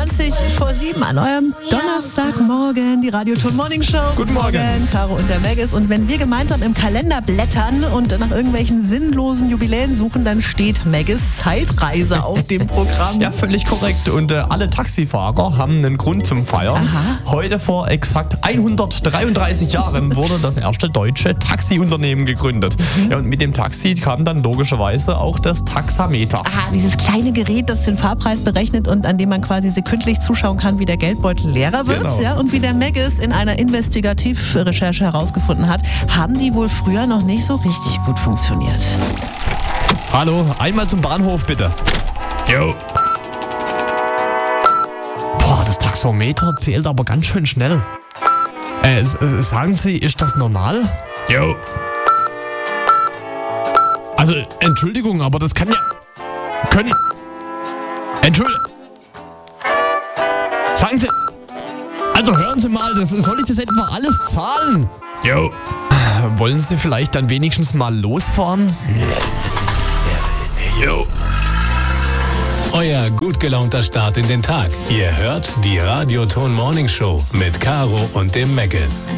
20:20 an eurem Donnerstagmorgen, die Radio-Ton Morning Show. Guten Morgen. Caro und der Maggis. Und wenn wir gemeinsam im Kalender blättern und nach irgendwelchen sinnlosen Jubiläen suchen, dann steht Maggis Zeitreise auf dem Programm. Ja, völlig korrekt. Und alle Taxifahrer haben einen Grund zum Feiern. Aha. Heute vor exakt 133 Jahren wurde das erste deutsche Taxiunternehmen gegründet. Ja, und mit dem Taxi kam dann logischerweise auch das Taxameter. Aha, dieses kleine Gerät, das den Fahrpreis berechnet und an dem man quasi sekündlich zuschauen kann, wie der Geldbeutel leerer wird. Genau. Ja? Und wie der Maggis in einer Investigativrecherche herausgefunden hat, haben die wohl früher noch nicht so richtig gut funktioniert. Hallo, einmal zum Bahnhof bitte. Jo. Boah, das Taxometer zählt aber ganz schön schnell. Sagen Sie, ist das normal? Jo. Also, Entschuldigung, aber das kann ja... Sagen Sie... Also hören Sie mal, soll ich das etwa alles zahlen? Jo. Wollen Sie vielleicht dann wenigstens mal losfahren? Jo. Euer gut gelaunter Start in den Tag. Ihr hört die Radio-Ton Morning Show mit Caro und dem Maggis.